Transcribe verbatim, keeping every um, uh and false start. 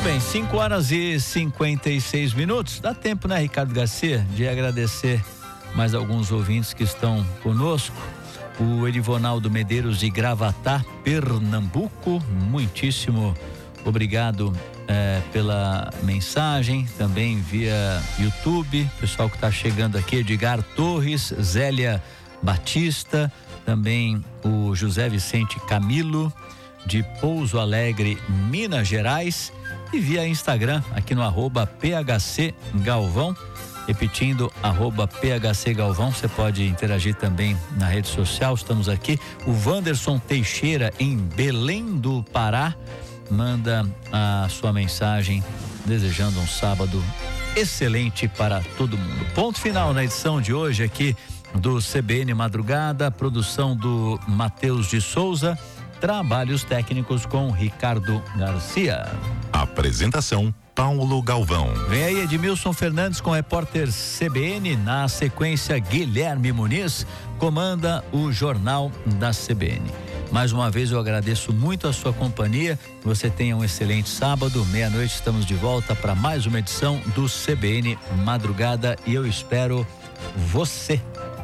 bem, cinco horas e cinquenta e seis minutos. Dá tempo, né, Ricardo Garcia, de agradecer mais alguns ouvintes que estão conosco. O Edivonaldo Medeiros de Gravatá, Pernambuco, muitíssimo obrigado eh, pela mensagem, também via YouTube, pessoal que está chegando aqui, Edgar Torres, Zélia Batista, também o José Vicente Camilo, de Pouso Alegre, Minas Gerais, e via Instagram, aqui no arroba P H C Galvão, repetindo, arroba P H C Galvão, você pode interagir também na rede social, estamos aqui. O Wanderson Teixeira, em Belém do Pará, manda a sua mensagem, desejando um sábado excelente para todo mundo. Ponto final na edição de hoje aqui do C B N Madrugada, produção do Matheus de Souza, trabalhos técnicos com Ricardo Garcia. Apresentação Paulo Galvão. Vem aí Edmilson Fernandes com o repórter C B N, na sequência Guilherme Muniz comanda o Jornal da C B N. Mais uma vez eu agradeço muito a sua companhia, você tenha um excelente sábado, meia-noite estamos de volta para mais uma edição do C B N Madrugada e eu espero você.